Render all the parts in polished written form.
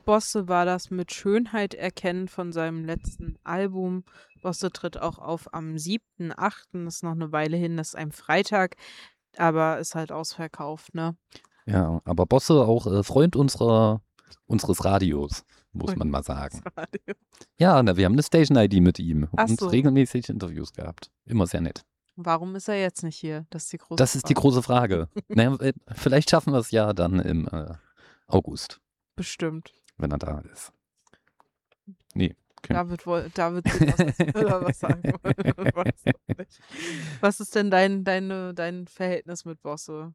Bosse war das mit Schönheit erkennen von seinem letzten Album. Bosse tritt auch auf am 7.8., ist noch eine Weile hin, das ist ein Freitag, aber ist halt ausverkauft, ne? Ja, aber Bosse auch Freund unseres Radios, muss man mal sagen. Radio. Ja, wir haben eine Station-ID mit ihm Ach und so. regelmäßig Interviews gehabt. Immer sehr nett. Warum ist er jetzt nicht hier? Das ist die große Das ist die Frage. große Frage. Naja, vielleicht schaffen wir es ja dann im August, Bestimmt. wenn er da ist. Nee, okay. David sieht aus, als würde er was sagen wollen. Weiß doch nicht. Was ist denn dein Verhältnis mit Bosse?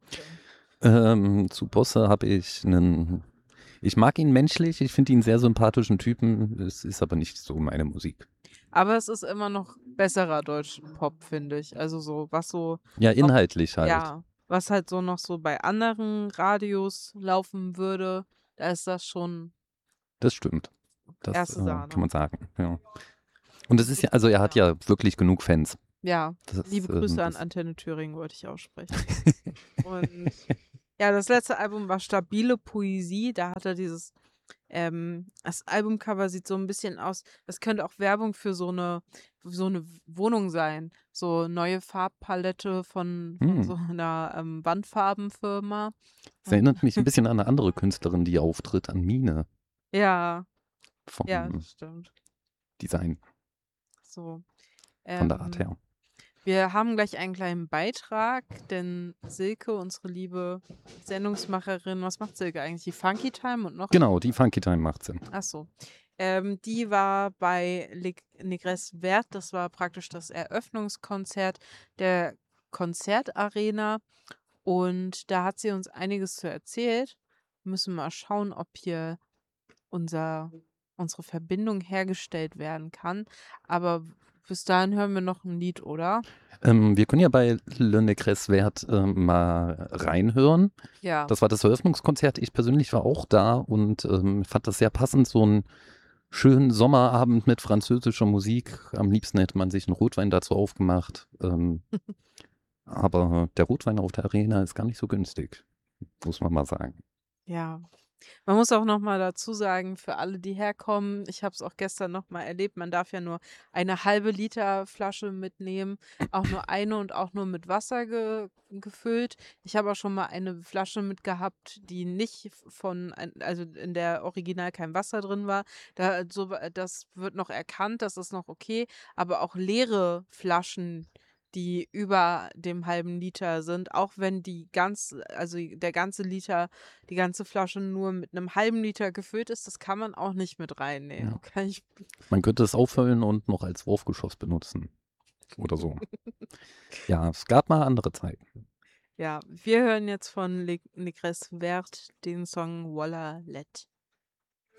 Zu Bosse habe ich ich mag ihn menschlich, ich finde ihn einen sehr sympathischen Typen, es ist aber nicht so meine Musik. Aber es ist immer noch besserer Deutschpop, finde ich. Also so, was so, Ja, inhaltlich halt. ja, was halt so noch so bei anderen Radios laufen würde, da ist das schon Das stimmt. Das erste kann Sahne. man sagen, ja. Und es ist ja, also er hat ja wirklich genug Fans. Ja, Das, liebe Grüße an das- Antenne Thüringen, wollte ich aussprechen. Und ja, das letzte Album war Stabile Poesie. Da hat er das Albumcover sieht so ein bisschen aus, das könnte auch Werbung für so eine Wohnung sein. So neue Farbpalette von so einer Wandfarbenfirma. Es erinnert mich ein bisschen an eine andere Künstlerin, die auftritt, an Mine Ja, vom das stimmt. Design, So. von der Art her. Wir haben gleich einen kleinen Beitrag, denn Silke, unsere liebe Sendungsmacherin, was macht Silke eigentlich? Die Funky Time und noch? Genau, die Funky Time macht Sinn. Ach so. Die war bei Negres Wert, das war praktisch das Eröffnungskonzert der Konzertarena und da hat sie uns einiges zu erzählt. Wir müssen mal schauen, ob hier unsere Verbindung hergestellt werden kann, aber bis dahin hören wir noch ein Lied, oder? Wir können ja bei Le Negres Wert mal reinhören. Ja. Das war das Eröffnungskonzert. Ich persönlich war auch da und fand das sehr passend, so einen schönen Sommerabend mit französischer Musik. Am liebsten hätte man sich einen Rotwein dazu aufgemacht. Aber der Rotwein auf der Arena ist gar nicht so günstig, muss man mal sagen. Ja. Man muss auch noch mal dazu sagen, für alle, die herkommen, ich habe es auch gestern noch mal erlebt, man darf ja nur eine halbe Liter Flasche mitnehmen, auch nur eine und auch nur mit Wasser gefüllt. Ich habe auch schon mal eine Flasche mitgehabt, die nicht also in der Original kein Wasser drin war. Das wird noch erkannt, das ist noch okay, aber auch leere Flaschen, die über dem halben Liter sind, auch wenn also der ganze Liter, die ganze Flasche nur mit einem halben Liter gefüllt ist, das kann man auch nicht mit reinnehmen. Ja. Man könnte es auffüllen und noch als Wurfgeschoss benutzen. Oder so. Ja, es gab mal andere Zeiten. Ja, wir hören jetzt von Negres Vert den Song Walla Let.